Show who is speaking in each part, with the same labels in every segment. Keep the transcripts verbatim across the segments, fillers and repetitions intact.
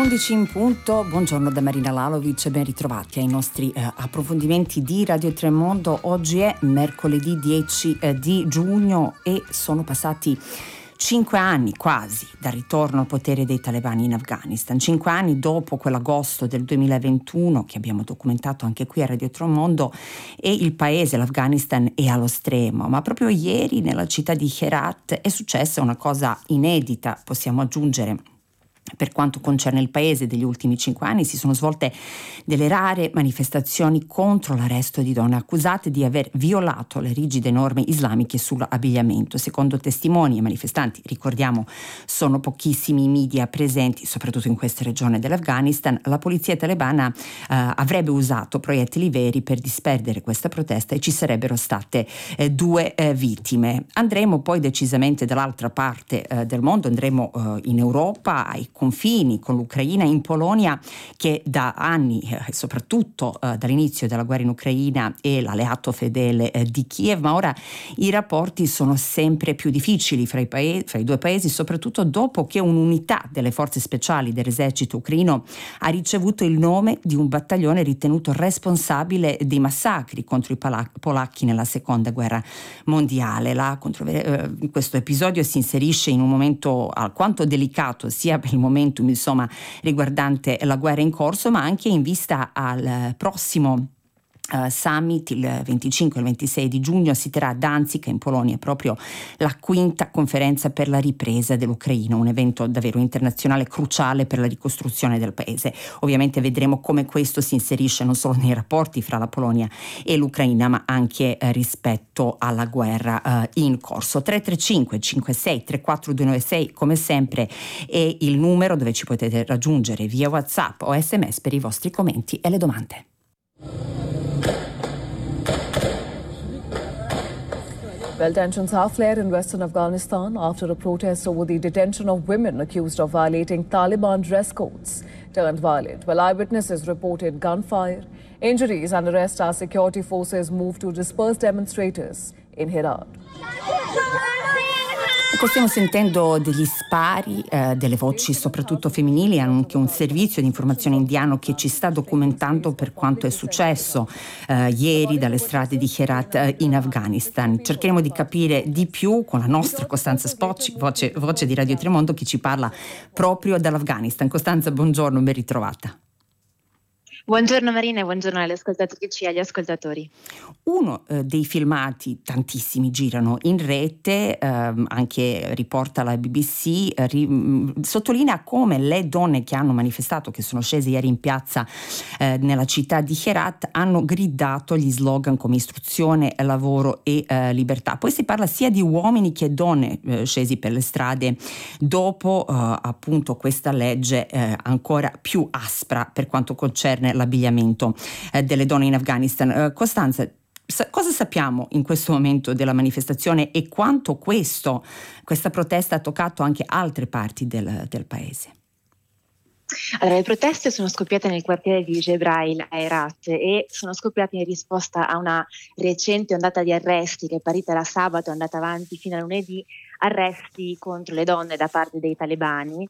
Speaker 1: undici in punto, buongiorno da Marina Lalovic e ben ritrovati ai nostri eh, approfondimenti di Radio Tremondo. Oggi è mercoledì dieci eh, di giugno e sono passati cinque anni quasi dal ritorno al potere dei talebani in Afghanistan, cinque anni dopo quell'agosto del duemilaventuno che abbiamo documentato anche qui a Radio Tremondo, e il paese, l'Afghanistan, è allo stremo. Ma proprio ieri nella città di Herat è successa una cosa inedita, possiamo aggiungere. Per quanto concerne il paese, degli ultimi cinque anni si sono svolte delle rare manifestazioni contro l'arresto di donne accusate di aver violato le rigide norme islamiche sull'abbigliamento. Secondo testimoni e manifestanti, ricordiamo, sono pochissimi i media presenti, soprattutto in questa regione dell'Afghanistan, la polizia talebana eh, avrebbe usato proiettili veri per disperdere questa protesta e ci sarebbero state eh, due eh, vittime. Andremo poi decisamente dall'altra parte eh, del mondo, andremo eh, in Europa, ai confini con l'Ucraina, in Polonia, che da anni, eh, soprattutto eh, dall'inizio della guerra in Ucraina, è l'alleato fedele eh, di Kiev, ma ora i rapporti sono sempre più difficili fra i, paesi, fra i due paesi, soprattutto dopo che un'unità delle forze speciali dell'esercito ucraino ha ricevuto il nome di un battaglione ritenuto responsabile dei massacri contro i pala- polacchi nella seconda guerra mondiale. La controver- eh, questo episodio si inserisce in un momento alquanto delicato, sia per il momentum, insomma, riguardante la guerra in corso, ma anche in vista al prossimo Uh, summit il venticinque e il ventisei di giugno. Si terrà a Danzica in Polonia proprio la quinta conferenza per la ripresa dell'Ucraina, un evento davvero internazionale cruciale per la ricostruzione del paese. Ovviamente vedremo come questo si inserisce non solo nei rapporti fra la Polonia e l'Ucraina, ma anche eh, rispetto alla guerra uh, in corso. tre tre cinque cinque sei tre quattro due nove sei come sempre è il numero dove ci potete raggiungere via WhatsApp o S M S per i vostri commenti e le domande.
Speaker 2: Well, tensions have flared in western Afghanistan after a protest over the detention of women accused of violating Taliban dress codes turned violent. Well, eyewitnesses reported gunfire, injuries and arrests as security forces moved to disperse demonstrators in Herat.
Speaker 1: Stiamo sentendo degli spari, eh, delle voci soprattutto femminili, anche un servizio di informazione indiano che ci sta documentando per quanto è successo eh, ieri dalle strade di Herat eh, in Afghanistan. Cercheremo di capire di più con la nostra Costanza Spocci, voce, voce di Radio Tremondo, che ci parla proprio dall'Afghanistan. Costanza, buongiorno, ben ritrovata.
Speaker 3: Buongiorno Marina e buongiorno alle ascoltatrici e agli ascoltatori.
Speaker 1: Uno eh, dei filmati, tantissimi girano in rete, ehm, anche riporta la B B C, eh, ri, mh, sottolinea come le donne che hanno manifestato, che sono scese ieri in piazza eh, nella città di Herat, hanno gridato gli slogan come istruzione, lavoro e eh, libertà. Poi si parla sia di uomini che donne eh, scesi per le strade dopo eh, appunto questa legge eh, ancora più aspra per quanto concerne l'abbigliamento eh, delle donne in Afghanistan. Eh, Costanza, sa- cosa sappiamo in questo momento della manifestazione e quanto questo, questa protesta ha toccato anche altre parti del, del paese?
Speaker 3: Allora, le proteste sono scoppiate nel quartiere di Jebrail a Herat e sono scoppiate in risposta a una recente ondata di arresti che è partita da sabato e è andata avanti fino a lunedì, arresti contro le donne da parte dei talebani.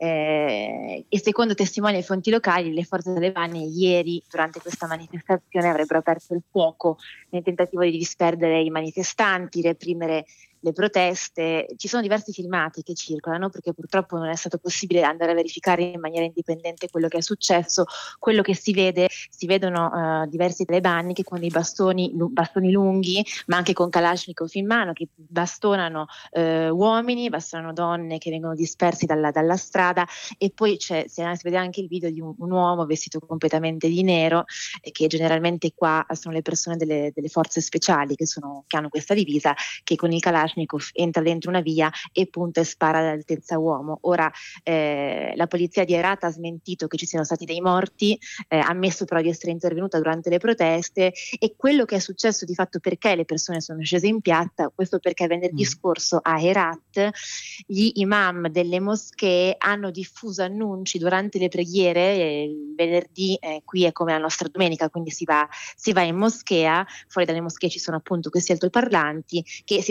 Speaker 3: Eh, e secondo testimoni e fonti locali, le forze talebane ieri durante questa manifestazione avrebbero aperto il fuoco nel tentativo di disperdere i manifestanti, reprimere le proteste. Ci sono diversi filmati che circolano perché purtroppo non è stato possibile andare a verificare in maniera indipendente quello che è successo. Quello che si vede, si vedono uh, diversi talebani che con dei bastoni, lu- bastoni lunghi, ma anche con Kalashnikov in mano, che bastonano uh, uomini, bastonano donne che vengono dispersi dalla, dalla strada, e poi c'è, si vede anche il video di un, un uomo vestito completamente di nero, eh, che generalmente qua sono le persone delle, delle forze speciali che, sono, che hanno questa divisa, che con il Kalashnikov entra dentro una via e punta e spara all'altezza uomo. Ora eh, la polizia di Herat ha smentito che ci siano stati dei morti, eh, ha ammesso però di essere intervenuta durante le proteste, e quello che è successo di fatto, perché le persone sono scese in piazza, questo perché venerdì mm. scorso a Herat gli imam delle moschee hanno diffuso annunci durante le preghiere. eh, il venerdì eh, qui è come la nostra domenica, quindi si va, si va in moschea, fuori dalle moschee ci sono appunto questi altoparlanti che si sentono un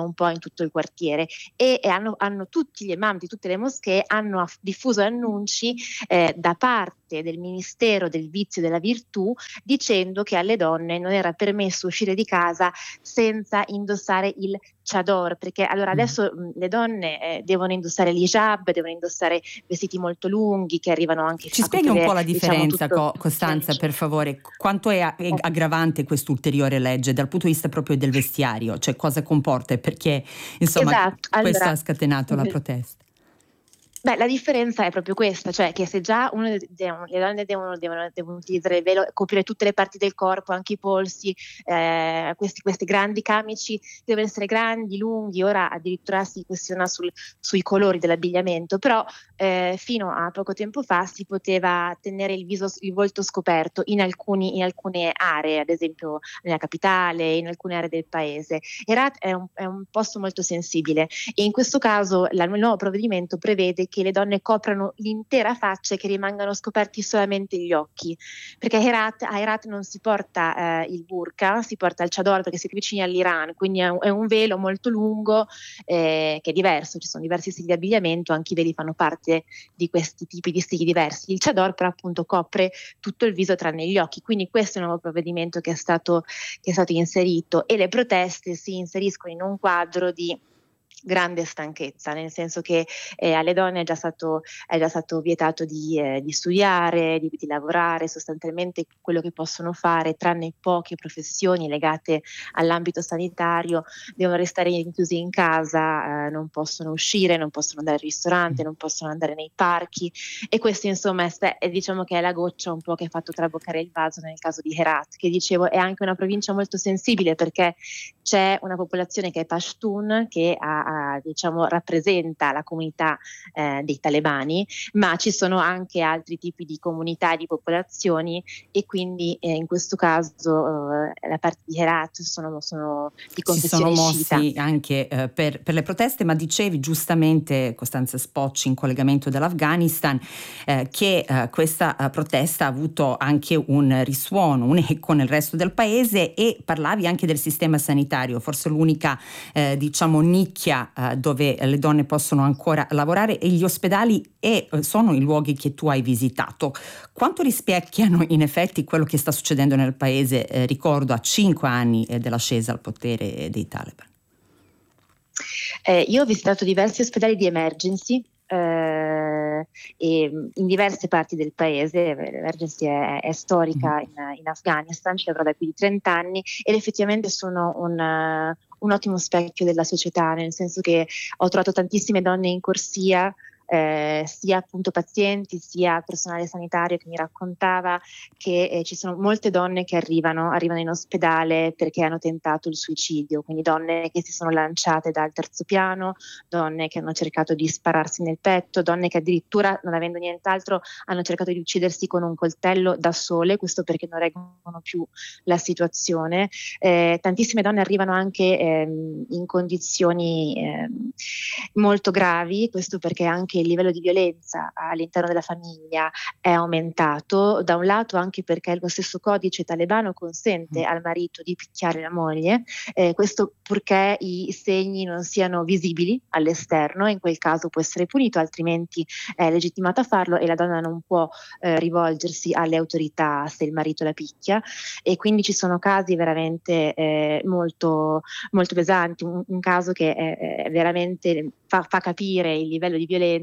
Speaker 3: un po' in tutto il quartiere e, e hanno, hanno tutti gli imam di tutte le moschee hanno aff- diffuso annunci eh, da parte del Ministero del Vizio e della Virtù dicendo che alle donne non era permesso uscire di casa senza indossare il chador, perché allora adesso mh, le donne eh, devono indossare l'hijab, devono indossare vestiti molto lunghi che arrivano anche
Speaker 1: Ci
Speaker 3: a
Speaker 1: spieghi un po'
Speaker 3: coprire,
Speaker 1: la
Speaker 3: diciamo,
Speaker 1: differenza,
Speaker 3: tutto
Speaker 1: Co-
Speaker 3: il
Speaker 1: Costanza,
Speaker 3: cencio.
Speaker 1: per favore? Quanto è, a- è aggravante quest'ulteriore legge dal punto di vista proprio del vestiario? Cioè cosa comporta e perché, insomma,
Speaker 3: Esatto,
Speaker 1: questo
Speaker 3: allora
Speaker 1: ha scatenato la protesta?
Speaker 3: beh, la differenza è proprio questa, cioè che se già uno de- de- le donne devono, devono- devono utilizzare il velo, coprire tutte le parti del corpo, anche i polsi, eh, questi, questi grandi camici devono essere grandi, lunghi, ora addirittura si questiona sul- sui colori dell'abbigliamento, però eh, fino a poco tempo fa si poteva tenere il viso, il volto scoperto in, alcuni, in alcune aree, ad esempio nella capitale, in alcune aree del paese. Herat è un, è un posto molto sensibile e in questo caso la- il nuovo provvedimento prevede che le donne coprano l'intera faccia e che rimangano scoperti solamente gli occhi, perché a Herat, a Herat non si porta eh, il burqa, si porta il chador perché siete vicini all'Iran, quindi è un, è un velo molto lungo eh, che è diverso, ci sono diversi stili di abbigliamento, anche i veli fanno parte di questi tipi di stili diversi. Il chador però appunto copre tutto il viso tranne gli occhi, quindi questo è un nuovo provvedimento che è stato, che è stato inserito e le proteste si inseriscono in un quadro di grande stanchezza, nel senso che eh, alle donne è già stato, è già stato vietato di, eh, di studiare, di, di lavorare, sostanzialmente quello che possono fare, tranne poche professioni legate all'ambito sanitario, devono restare rinchiusi in casa, eh, non possono uscire, non possono andare al ristorante, non possono andare nei parchi e questo insomma è, è, diciamo che è la goccia un po' che ha fatto traboccare il vaso nel caso di Herat, che dicevo è anche una provincia molto sensibile perché c'è una popolazione che è Pashtun che ha a, diciamo, rappresenta la comunità eh, dei talebani, ma ci sono anche altri tipi di comunità e di popolazioni e quindi eh, in questo caso eh, la parte di Herat sono, sono di
Speaker 1: Si sono
Speaker 3: confessione sciita.
Speaker 1: mossi anche eh, per, per le proteste, ma dicevi giustamente, Costanza Spocci, in collegamento dall'Afghanistan, eh, che eh, questa eh, protesta ha avuto anche un risuono, un eco nel resto del paese e parlavi anche del sistema sanitario, forse l'unica eh, diciamo nicchia eh, dove le donne possono ancora lavorare e gli ospedali e, eh, sono i luoghi che tu hai visitato. Quanto rispecchiano in effetti quello che sta succedendo nel paese, eh, ricordo a cinque anni eh, dell'ascesa al potere dei Taliban?
Speaker 3: Eh, io ho visitato diversi ospedali di emergency eh, e in diverse parti del paese. L'emergency è, è storica in, in Afghanistan, ci lavoro da più di trenta anni ed effettivamente sono un, uh, un ottimo specchio della società, nel senso che ho trovato tantissime donne in corsia, Eh, sia appunto pazienti sia personale sanitario che mi raccontava che eh, ci sono molte donne che arrivano, arrivano in ospedale perché hanno tentato il suicidio, quindi donne che si sono lanciate dal terzo piano, donne che hanno cercato di spararsi nel petto, donne che addirittura non avendo nient'altro hanno cercato di uccidersi con un coltello da sole, questo perché non reggono più la situazione. Eh, tantissime donne arrivano anche ehm, in condizioni ehm, molto gravi, questo perché anche il livello di violenza all'interno della famiglia è aumentato, da un lato anche perché lo stesso codice talebano consente al marito di picchiare la moglie, eh, questo purché i segni non siano visibili all'esterno, in quel caso può essere punito, altrimenti è legittimato a farlo e la donna non può eh, rivolgersi alle autorità se il marito la picchia e quindi ci sono casi veramente eh, molto, molto pesanti, un, un caso che è, è veramente fa, fa capire il livello di violenza.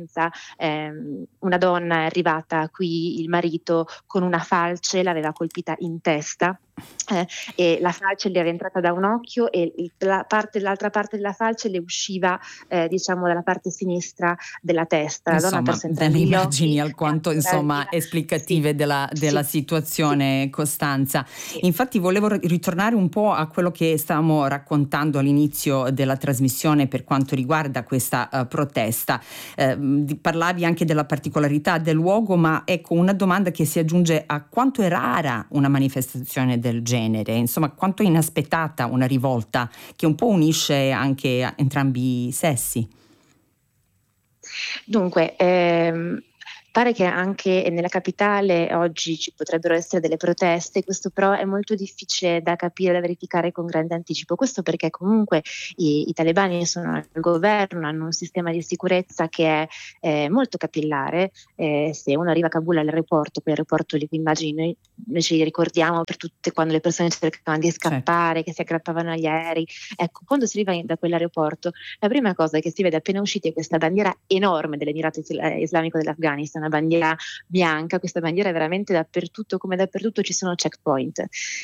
Speaker 3: Eh, una donna è arrivata qui, il marito con una falce l'aveva colpita in testa eh, e la falce le era entrata da un occhio e la parte, l'altra parte della falce le usciva eh, diciamo dalla parte sinistra della testa. La donna ha
Speaker 1: Insomma,
Speaker 3: perso
Speaker 1: delle
Speaker 3: entrambi gli
Speaker 1: immagini
Speaker 3: occhi,
Speaker 1: alquanto insomma esplicative
Speaker 3: sì,
Speaker 1: della, della
Speaker 3: sì,
Speaker 1: situazione,
Speaker 3: sì,
Speaker 1: Costanza.
Speaker 3: sì.
Speaker 1: Infatti volevo ritornare un po' a quello che stavamo raccontando all'inizio della trasmissione per quanto riguarda questa uh, protesta. Uh, parlavi anche della particolarità del luogo, ma ecco una domanda che si aggiunge: a quanto è rara una manifestazione del genere? Insomma, quanto è inaspettata una rivolta che un po' unisce anche entrambi i sessi?
Speaker 3: Dunque, ehm, pare che anche nella capitale oggi ci potrebbero essere delle proteste, questo però è molto difficile da capire, da verificare con grande anticipo. Questo perché comunque i, i talebani sono al governo, hanno un sistema di sicurezza che è eh, molto capillare. Eh, se uno arriva a Kabul all'aeroporto, quell'aeroporto lì, immagini, noi, noi ci ricordiamo per tutte quando le persone cercavano di scappare, certo, che si aggrappavano agli aerei. Ecco, quando si arriva in, da quell'aeroporto, la prima cosa che si vede appena usciti è questa bandiera enorme dell'Emirato Islamico dell'Afghanistan, una bandiera bianca. Questa bandiera è veramente dappertutto, come dappertutto ci sono checkpoint,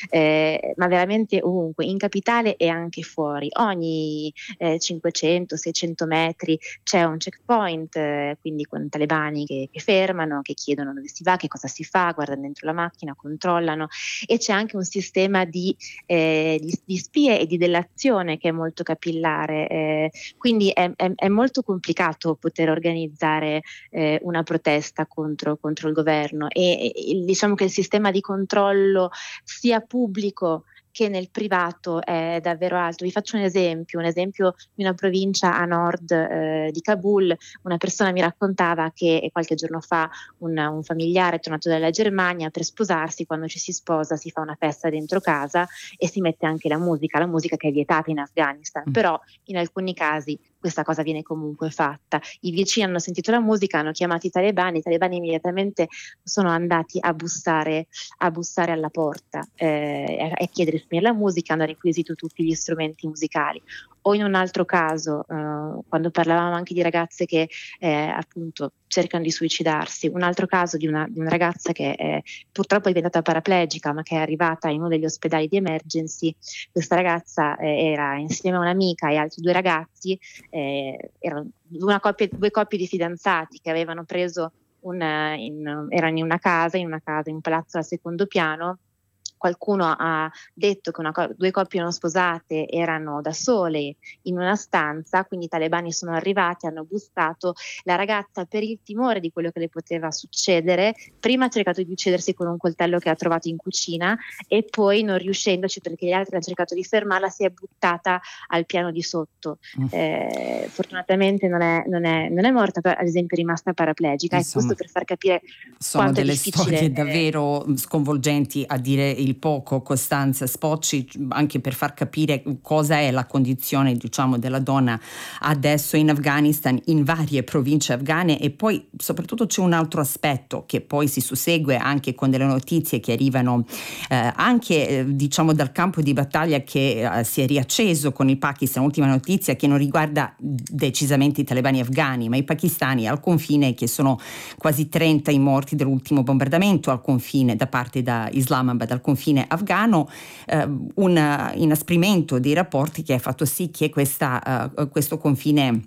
Speaker 3: eh, ma veramente ovunque, in capitale e anche fuori. Ogni eh, cinquecento seicento metri c'è un checkpoint, eh, quindi con talebani che, che fermano, che chiedono dove si va, che cosa si fa, guardano dentro la macchina, controllano, e c'è anche un sistema di, eh, di, di spie e di delazione che è molto capillare, eh, quindi è, è, è molto complicato poter organizzare eh, una protesta contro, contro il governo, e, e diciamo che il sistema di controllo sia pubblico che nel privato è davvero alto. Vi faccio un esempio, un esempio di una provincia a nord eh, di Kabul. Una persona mi raccontava che qualche giorno fa un, un familiare è tornato dalla Germania per sposarsi. Quando ci si sposa si fa una festa dentro casa e si mette anche la musica, la musica che è vietata in Afghanistan, però in alcuni casi questa cosa viene comunque fatta. I vicini hanno sentito la musica, hanno chiamato i talebani, i talebani immediatamente sono andati a bussare, a bussare alla porta eh, e a chiedere di la musica, hanno requisito tutti gli strumenti musicali. O in un altro caso, eh, quando parlavamo anche di ragazze che eh, appunto cercano di suicidarsi, un altro caso di una, di una ragazza che eh, purtroppo è diventata paraplegica, ma che è arrivata in uno degli ospedali di emergency. Questa ragazza eh, era insieme a un'amica e altri due ragazzi, eh, erano una coppia, due coppie di fidanzati che avevano preso un, in, erano in una casa, in una casa, in un palazzo al secondo piano. Qualcuno ha detto che una, due coppie non sposate erano da sole in una stanza, quindi i talebani sono arrivati, hanno bussato. La ragazza, per il timore di quello che le poteva succedere, prima ha cercato di uccidersi con un coltello che ha trovato in cucina e poi, non riuscendoci perché gli altri hanno cercato di fermarla, si è buttata al piano di sotto. Mm. Eh, fortunatamente non è, non, è, non è morta, però, ad esempio è rimasta paraplegica. E questo per far capire
Speaker 1: sono
Speaker 3: quanto
Speaker 1: delle
Speaker 3: è difficile.
Speaker 1: Storie davvero sconvolgenti, a dire il poco. Costanza Spocci, anche per far capire cosa è la condizione, diciamo, della donna adesso in Afghanistan, in varie province afghane. E poi soprattutto c'è un altro aspetto che poi si sussegue anche con delle notizie che arrivano eh, anche eh, diciamo dal campo di battaglia che eh, si è riacceso con il Pakistan. Ultima notizia che non riguarda decisamente i talebani afghani, ma i pakistani al confine, che sono quasi trenta i morti dell'ultimo bombardamento al confine da parte da Islamabad, al confine afghano, eh, un inasprimento dei rapporti che ha fatto sì che questa, uh, questo confine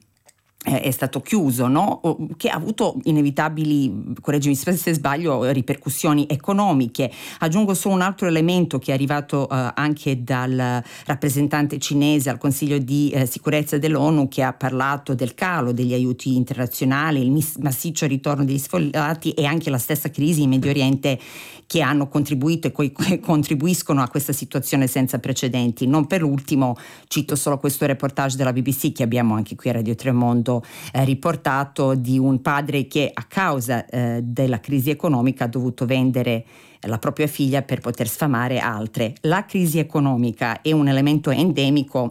Speaker 1: è stato chiuso, no? Che ha avuto inevitabili, correggimi se sbaglio, ripercussioni economiche. Aggiungo solo un altro elemento che è arrivato eh, anche dal rappresentante cinese al Consiglio di eh, sicurezza dell'ONU, che ha parlato del calo degli aiuti internazionali, il mis- massiccio ritorno degli sfollati e anche la stessa crisi in Medio Oriente, che hanno contribuito e co- che contribuiscono a questa situazione senza precedenti. Non per ultimo cito solo questo reportage della B B C che abbiamo anche qui a Radio Tremondo Eh, riportato, di un padre che a causa eh, della crisi economica ha dovuto vendere la propria figlia per poter sfamare altre. La crisi economica è un elemento endemico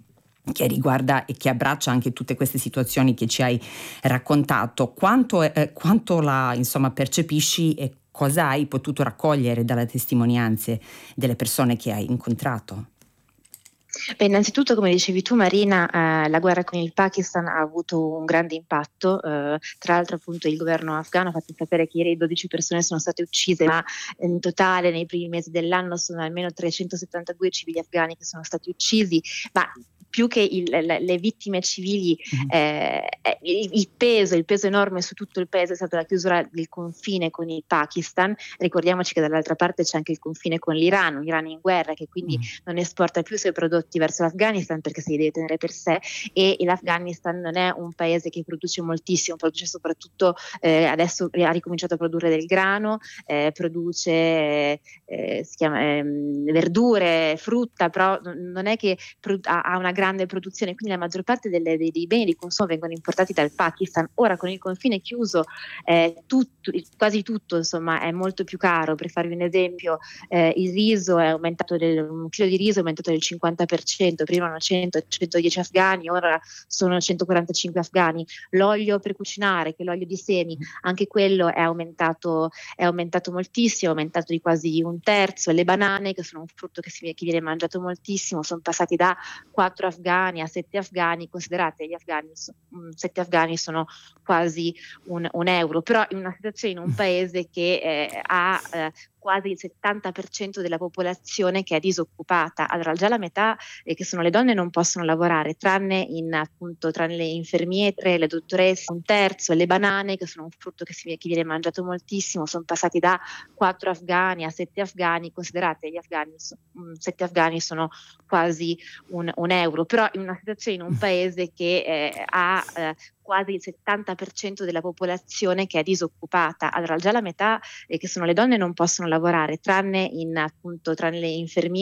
Speaker 1: che riguarda e che abbraccia anche tutte queste situazioni che ci hai raccontato. Quanto, eh, quanto la insomma percepisci e cosa hai potuto raccogliere dalle testimonianze delle persone che hai incontrato?
Speaker 3: Beh, innanzitutto, come dicevi tu Marina, eh, la guerra con il Pakistan ha avuto un grande impatto. Eh, tra l'altro appunto il governo afghano ha fatto sapere che ieri dodici persone sono state uccise, ma in totale nei primi mesi dell'anno sono almeno trecentosettantadue civili afghani che sono stati uccisi, ma più che il, le, le vittime civili, eh, il, il peso, il peso enorme su tutto il paese è stata la chiusura del confine con il Pakistan. Ricordiamoci che dall'altra parte c'è anche il confine con l'Iran, un Iran in guerra che quindi non esporta più i suoi prodotti verso l'Afghanistan perché si deve tenere per sé, e l'Afghanistan non è un paese che produce moltissimo, produce soprattutto, eh, adesso ha ricominciato a produrre del grano, eh, produce eh, si chiama, eh, verdure, frutta, però non è che ha una grande grande produzione, quindi la maggior parte delle, dei, dei beni di consumo vengono importati dal Pakistan. Ora con il confine chiuso eh, tutto, quasi tutto insomma è molto più caro. Per farvi un esempio, eh, il riso è aumentato del, un chilo di riso è aumentato del cinquanta per cento, prima erano cento centodieci afghani, ora sono centoquarantacinque afghani. L'olio per cucinare, che è l'olio di semi, anche quello è aumentato, è aumentato moltissimo, è aumentato di quasi un terzo. Le banane, che sono un frutto che, si, che viene mangiato moltissimo, sono passati da quattro afghani a sette afghani. Considerate, gli afghani, sette afghani sono quasi un, un euro, però in una situazione, in un paese che eh, ha eh, quasi il settanta per cento della popolazione che è disoccupata. Allora già la metà, eh, che sono le donne, non possono lavorare, tranne in appunto tranne le infermiere, le dottoresse, un terzo. Le banane, che sono un frutto che, si, che viene mangiato moltissimo, sono passati da quattro afghani a sette afghani. Considerate, gli afghani, sette afghani sono quasi un, un euro, però in una situazione, in un paese che eh, ha eh, quasi il settanta per cento della popolazione che è disoccupata. Allora già la metà, eh, che sono le donne, non possono lavorare, tranne in appunto tranne le infermiere